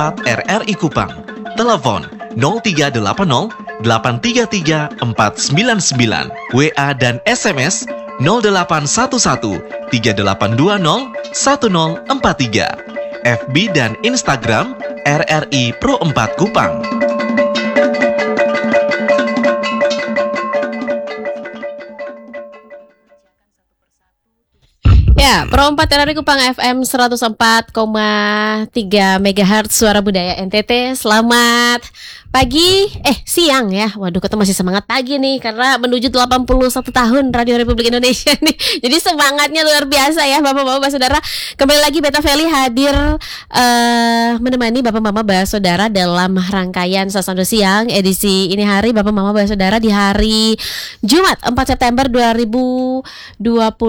4 RRI Kupang. Telepon 0380 833 499, WA dan SMS 0811 3820 1043, FB dan Instagram RRI Pro 4 Kupang. Ya, Pro 4 RRI Kupang FM 104,3 MHz Suara Budaya NTT. Selamat pagi, siang ya. Waduh, kita masih semangat pagi nih karena menuju 81 tahun Radio Republik Indonesia nih. Jadi semangatnya luar biasa ya Bapak-bapak saudara. Kembali lagi Beta Feli hadir menemani Bapak-bapak saudara dalam rangkaian Sasando Siang edisi ini hari Bapak-bapak saudara di hari Jumat 4 September 2026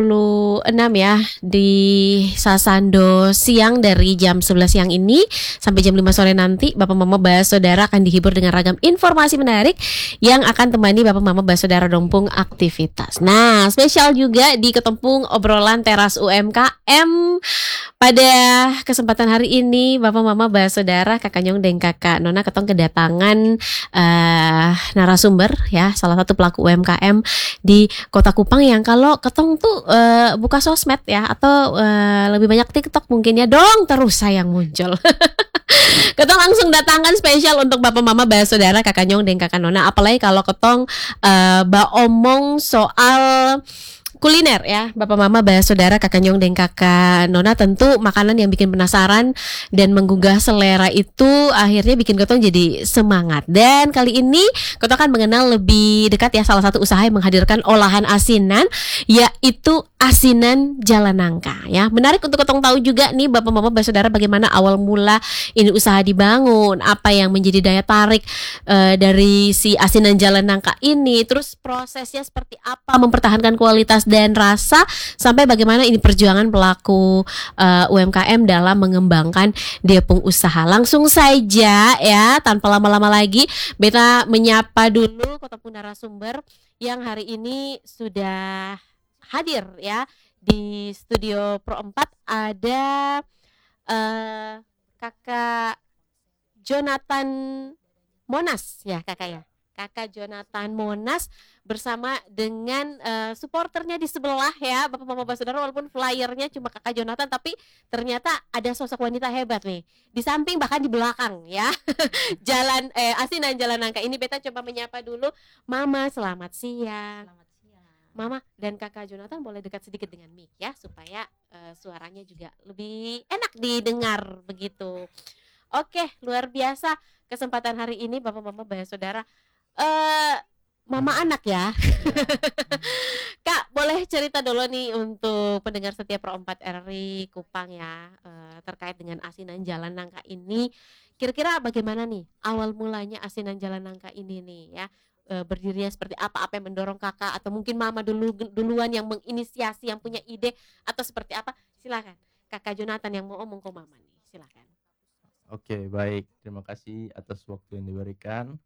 ya, di Sasando Siang dari jam 11 siang ini sampai jam 5 sore nanti Bapak Mama Bahas Saudara akan dihibur dengan ragam informasi menarik yang akan temani Bapak Mama Bahas Saudara dompung aktivitas. Nah, spesial juga di Ketempung obrolan teras UMKM. Pada kesempatan hari ini Bapak Mama Bahas Saudara, Kakak Nyong dan Kakak Nona ketong kedatangan narasumber ya, salah satu pelaku UMKM di Kota Kupang yang kalau ketong tuh buka sosmed ya atau lebih banyak TikTok mungkin ya, dong terus sayang muncul. Ketong langsung datangkan spesial untuk Bapak Mama Bahas Saudara, Kakak Nyong dan Kakak Nona. Apalagi kalau ketong omong soal kuliner ya, Bapak Mama Bahas Saudara, Kakak Nyong dan Kakak Nona, tentu makanan yang bikin penasaran dan menggugah selera itu akhirnya bikin ketong jadi semangat. Dan kali ini ketong akan mengenal lebih dekat ya salah satu usaha yang menghadirkan olahan asinan, yaitu asinan Jalan Nangka ya. Menarik untuk ketong tahu juga nih Bapak Mama Bahas Saudara bagaimana awal mula ini usaha dibangun, apa yang menjadi daya tarik dari si asinan Jalan Nangka ini, terus prosesnya seperti apa mempertahankan kualitas dan rasa, sampai bagaimana ini perjuangan pelaku UMKM dalam mengembangkan depung usaha. Langsung saja ya, tanpa lama-lama lagi Beta menyapa dulu ketemu narasumber yang hari ini sudah hadir ya di studio Pro 4. Ada Kakak Jonathan Monas ya, Kakak ya. Kakak Jonathan Monas bersama dengan supporternya di sebelah ya, Bapak-bapak saudara, walaupun flyernya cuma Kakak Jonathan tapi ternyata ada sosok wanita hebat nih di samping bahkan di belakang ya. Jalan asinan Jalan Nangka ini. Beta coba menyapa dulu Mama, selamat siang. Selamat siang. Mama dan Kakak Jonathan boleh dekat sedikit dengan mic ya supaya suaranya juga lebih enak didengar begitu. Oke, luar biasa kesempatan hari ini Bapak-bapak Bahas Saudara. Mama anak ya. Kak, boleh cerita dulu nih untuk pendengar setia Pro 4 RRI Kupang ya, terkait dengan asinan Jalan Nangka ini. Kira-kira bagaimana nih awal mulanya asinan Jalan Nangka ini nih ya? Berdirinya seperti apa yang mendorong kakak, atau mungkin mama duluan yang menginisiasi, yang punya ide, atau seperti apa? Silakan Kakak Jonathan yang mau omong ke mama nih, silakan. Oke, baik. Terima kasih atas waktu yang diberikan.